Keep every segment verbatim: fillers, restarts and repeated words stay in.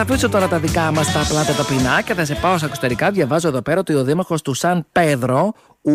Αφήσω τώρα τα δικά μας τα απλά τα ταπεινά και θα σε πάω στα εξωτερικά. Διαβάζω εδώ πέρα ότι ο δήμαρχος του Σαν Πέδρο,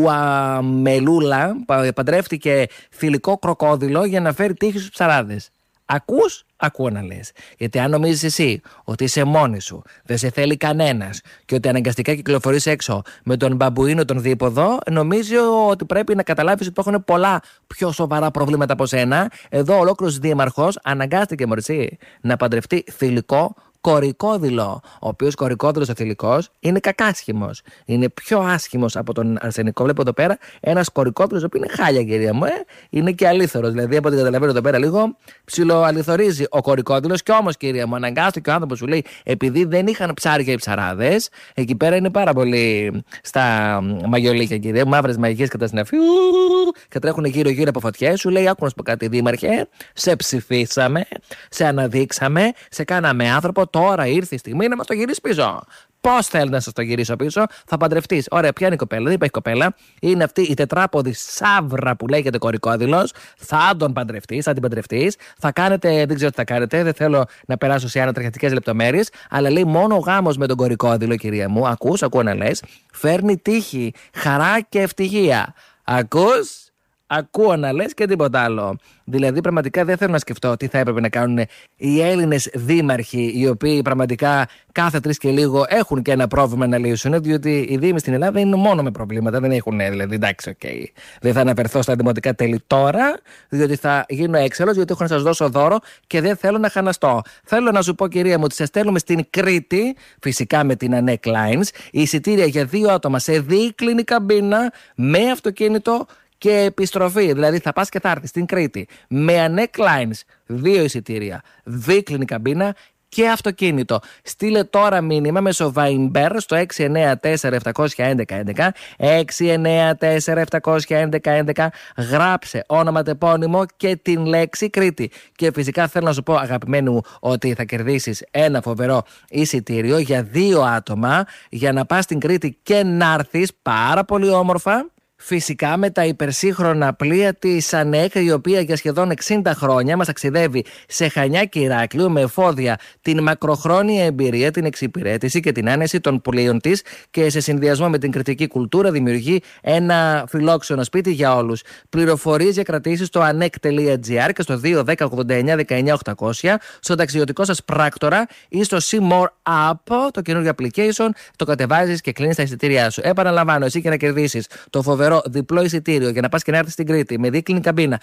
Ουαμελούλα, παντρεύτηκε θηλυκό κροκόδιλο για να φέρει τύχη στους ψαράδες. Ακούς? Ακούω να λες. Γιατί αν νομίζεις εσύ ότι είσαι μόνη σου, δεν σε θέλει κανένας και ότι αναγκαστικά κυκλοφορείς έξω με τον μπαμπουίνο τον δίποδο, νομίζω ότι πρέπει να καταλάβεις ότι υπάρχουν πολλά πιο σοβαρά προβλήματα από σένα. Εδώ ολόκληρος δήμαρχος αναγκάστηκε μωρσί να παντρευτεί θηλυκό κορικόδιλο, ο οποίος κορικόδιλος ο θηλυκός είναι κακάσχημος. Είναι πιο άσχημος από τον αρσενικό. Βλέπω εδώ πέρα ένας κορικόδιλος, ο οποίος είναι χάλια, κυρία μου, ε? Είναι και αλήθωρος. Δηλαδή, από ό,τι καταλαβαίνω εδώ πέρα λίγο, ψιλοαληθωρίζει ο κορικόδιλος. Και όμως, κυρία μου, αναγκάστηκε ο άνθρωπος, σου λέει, επειδή δεν είχαν ψάρια οι ψαράδες, εκεί πέρα είναι πάρα πολύ στα μαγιολίκια, κυρία μου, μαύρες μαγικές κατά συναφή, και τρέχουν γύρω-γύρω από φωτιές. Σου λέει, άκου να σου πω κάτι, δήμαρχε, σε ψηφίσαμε, σε αναδείξαμε, σε κάναμε άνθρωπο. Τώρα ήρθε η στιγμή να μας το γυρίσει πίσω. Πώς θέλει να σας το γυρίσω πίσω? Θα παντρευτείς. Ωραία, ποια είναι η κοπέλα? Δεν υπάρχει κοπέλα. Είναι αυτή η τετράποδη σαύρα που λέγεται κορικόδιλος. Θα τον παντρευτείς, θα την παντρευτείς. Θα κάνετε, δεν ξέρω τι θα κάνετε. Δεν θέλω να περάσω σε ανατριχιαστικές λεπτομέρειες. Αλλά λέει μόνο ο γάμος με τον κορικόδιλο, κυρία μου. Ακούς, ακούω να λες. Φέρνει τύχη, χαρά και ευτυχία. Ακούς? Ακούω να λες και τίποτα άλλο. Δηλαδή, πραγματικά δεν θέλω να σκεφτώ τι θα έπρεπε να κάνουν οι Έλληνες δήμαρχοι, οι οποίοι πραγματικά κάθε τρεις και λίγο έχουν και ένα πρόβλημα να λύσουν. Διότι οι δήμοι στην Ελλάδα είναι μόνο με προβλήματα, δεν έχουν. Δηλαδή, εντάξει, οκ. Okay. Δεν θα αναφερθώ στα δημοτικά τέλη τώρα, διότι θα γίνω έξαλλος, διότι έχω να σας δώσω δώρο και δεν θέλω να χαναστώ. Θέλω να σου πω, κυρία μου, ότι σε στέλνουμε στην Κρήτη, φυσικά με την Ανέκ Lines, εισιτήρια για δύο άτομα σε δίκλινη καμπίνα με αυτοκίνητο και επιστροφή. Δηλαδή θα πας και θα έρθεις στην Κρήτη με Ανέκ Lines, δύο εισιτήρια, δίκλινη καμπίνα και αυτοκίνητο. Στείλε τώρα μήνυμα μέσω Viber στο έξι εννέα τέσσερα επτά ένα ένα ένα έξι εννέα τέσσερα επτά ένα ένα ένα. Γράψε όνομα, τεπώνυμο και την λέξη Κρήτη. Και φυσικά θέλω να σου πω, αγαπημένη μου, ότι θα κερδίσεις ένα φοβερό εισιτήριο για δύο άτομα για να πας στην Κρήτη και να έρθεις πάρα πολύ όμορφα. Φυσικά με τα υπερσύγχρονα πλοία της Ανέκ, η οποία για σχεδόν εξήντα χρόνια μας ταξιδεύει σε Χανιά και Ηράκλειο με εφόδια την μακροχρόνια εμπειρία, την εξυπηρέτηση και την άνεση των πλοίων της και σε συνδυασμό με την κρητική κουλτούρα δημιουργεί ένα φιλόξενο σπίτι για όλους. Πληροφορίες για κρατήσεις στο ανεκ τελεία τζι άρ και στο δύο ένα μηδέν ογδόντα εννιά δεκαεννιά οκτακόσια, στο ταξιδιωτικό σας πράκτορα ή στο Seymour App, το καινούργιο application, το κατεβάζεις και κλείνεις τα εισιτήριά σου. Επαναλαμβάνω, εσύ και να κερδίσεις το φοβερό διπλό εισιτήριο για να πας και να έρθεις στην Κρήτη με δίκλινη καμπίνα